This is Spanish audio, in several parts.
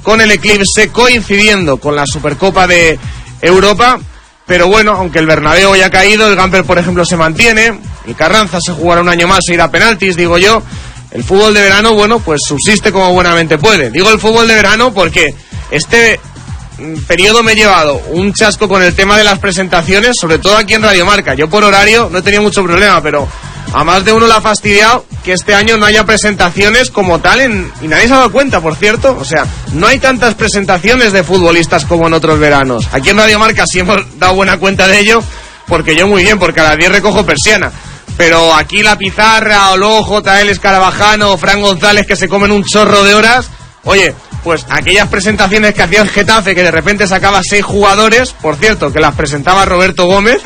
con el eclipse, coincidiendo con la Supercopa de Europa. Pero bueno, aunque el Bernabéu ya ha caído, el Gamper, por ejemplo, se mantiene, el Carranza se jugará un año más, se irá a penaltis, digo yo. El fútbol de verano, bueno, pues subsiste como buenamente puede. Digo el fútbol de verano porque este periodo me he llevado un chasco con el tema de las presentaciones, sobre todo aquí en Radio Marca. Yo por horario no he tenido mucho problema, pero a más de uno le ha fastidiado que este año no haya presentaciones como tal y nadie se ha dado cuenta, por cierto. O sea, no hay tantas presentaciones de futbolistas como en otros veranos. Aquí en Radio Marca sí hemos dado buena cuenta de ello, porque yo muy bien, porque a las 10 recojo persiana. Pero aquí la Pizarra, o luego JL Escarabajano, o Fran González, que se comen un chorro de horas. Oye, pues aquellas presentaciones que hacía el Getafe, que de repente sacaba 6 jugadores, por cierto, que las presentaba Roberto Gómez,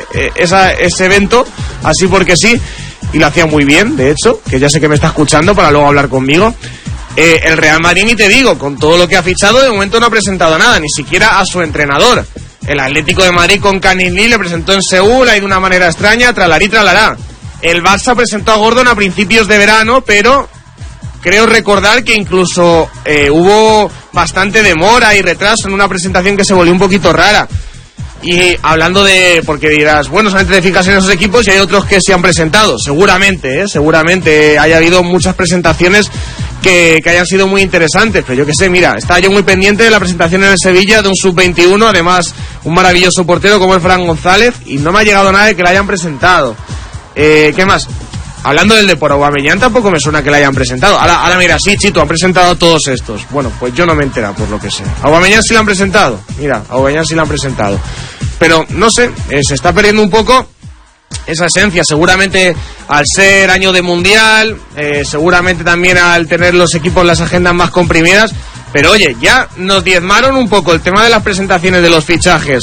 ese evento, así porque sí, y lo hacía muy bien, de hecho, que ya sé que me está escuchando para luego hablar conmigo. El Real Madrid, ni te digo, con todo lo que ha fichado, de momento no ha presentado nada, ni siquiera a su entrenador. El Atlético de Madrid con Canilí le presentó en Seúl, ahí de una manera extraña, tralarí, tralará. El Barça presentó a Gordon a principios de verano, pero creo recordar que incluso hubo bastante demora y retraso en una presentación que se volvió un poquito rara. Y hablando de, porque dirás, bueno, solamente te fijas en esos equipos y hay otros que se han presentado. Seguramente haya habido muchas presentaciones que hayan sido muy interesantes, pero yo qué sé, mira, estaba yo muy pendiente de la presentación en el Sevilla de un sub-21, además un maravilloso portero como el Fran González, y no me ha llegado nada de que la hayan presentado. ¿Qué más? Hablando del de por Aubameyang, tampoco me suena que la hayan presentado. Ahora mira, sí, Chito, han presentado todos estos. Bueno, pues yo no me he enterado, por lo que sé. Aubameyang sí la han presentado. Mira, Aubameyang sí la han presentado. Pero, no sé, se está perdiendo un poco esa esencia. Seguramente al ser año de Mundial, seguramente también al tener los equipos las agendas más comprimidas. Pero oye, ya nos diezmaron un poco el tema de las presentaciones de los fichajes.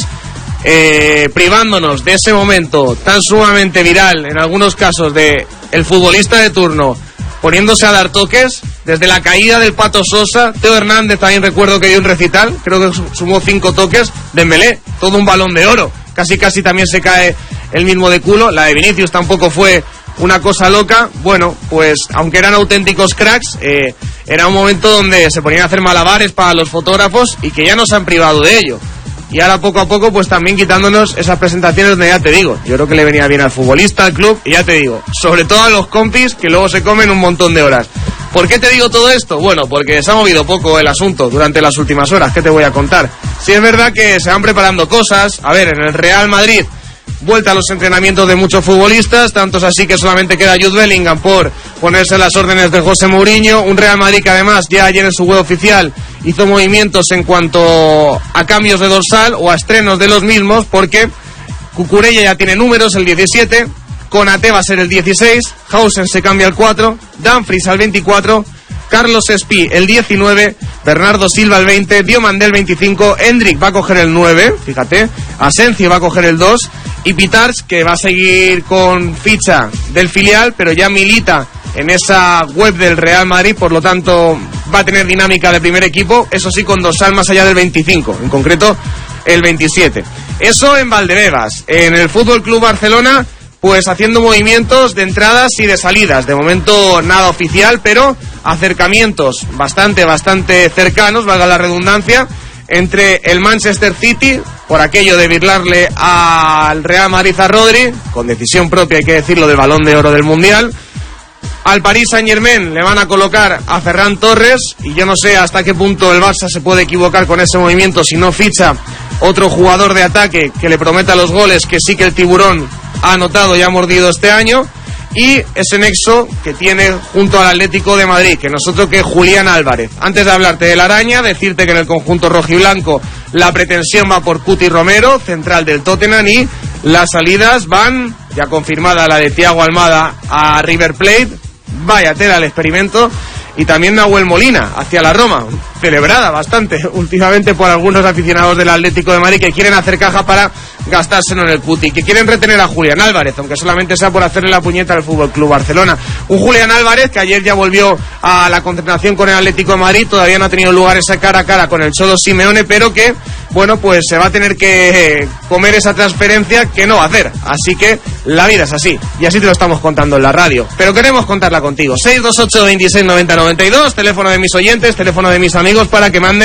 Privándonos de ese momento tan sumamente viral en algunos casos de el futbolista de turno poniéndose a dar toques, desde la caída del Pato Sosa. Teo Hernández también recuerdo que dio un recital, creo que sumó 5 toques. Dembélé, todo un Balón de Oro, casi también se cae el mismo de culo. La de Vinicius tampoco fue una cosa loca. Bueno, pues aunque eran auténticos cracks, era un momento donde se ponían a hacer malabares para los fotógrafos y que ya nos han privado de ello. Y ahora poco a poco pues también quitándonos esas presentaciones donde ya te digo, yo creo que le venía bien al futbolista, al club, y ya te digo, sobre todo a los compis que luego se comen un montón de horas. ¿Por qué te digo todo esto? Bueno, porque se ha movido poco el asunto durante las últimas horas, ¿qué te voy a contar? Sí es verdad que se van preparando cosas. A ver, en el Real Madrid, vuelta a los entrenamientos de muchos futbolistas, tantos así que solamente queda Jude Bellingham por ponerse las órdenes de José Mourinho. Un Real Madrid que además ya ayer en su web oficial hizo movimientos en cuanto a cambios de dorsal o a estrenos de los mismos, porque Cucurella ya tiene números, el 17, Konaté va a ser el 16, Hausen se cambia al 4, Dumfries al 24, Carlos Espí el 19, Bernardo Silva el 20, Diomandé el 25, Hendrik va a coger el 9, fíjate, Asencio va a coger el 2, y Pitars, que va a seguir con ficha del filial, pero ya milita en esa web del Real Madrid, por lo tanto va a tener dinámica de primer equipo, eso sí, con dorsal más allá del 25, en concreto el 27. Eso en Valdebebas. En el Fútbol Club Barcelona, pues haciendo movimientos de entradas y de salidas. De momento nada oficial, pero acercamientos bastante cercanos, valga la redundancia, entre el Manchester City, por aquello de virlarle al Real Madrid a Rodri, con decisión propia hay que decirlo, del Balón de Oro del Mundial. Al Paris Saint-Germain le van a colocar a Ferran Torres, y yo no sé hasta qué punto el Barça se puede equivocar con ese movimiento si no ficha otro jugador de ataque que le prometa los goles que sí que el tiburón ha anotado y ha mordido este año. Y ese nexo que tiene junto al Atlético de Madrid, que nosotros que Julián Álvarez. Antes de hablarte de la araña, decirte que en el conjunto rojiblanco la pretensión va por Cuti Romero, central del Tottenham, y las salidas van, ya confirmada la de Thiago Almada a River Plate, vaya tela el experimento, y también Nahuel Molina hacia la Roma, celebrada bastante últimamente por algunos aficionados del Atlético de Madrid que quieren hacer caja para gastárselo en el Cuti, que quieren retener a Julián Álvarez, aunque solamente sea por hacerle la puñeta al Fútbol Club Barcelona. Un Julián Álvarez que ayer ya volvió a la concentración con el Atlético de Madrid, todavía no ha tenido lugar esa cara a cara con el Cholo Simeone, pero que, bueno, pues se va a tener que comer esa transferencia que no va a hacer. Así que la vida es así, y así te lo estamos contando en la radio, pero queremos contarla contigo. 628 26 90 92, teléfono de mis oyentes, teléfono de mis amigos para que manden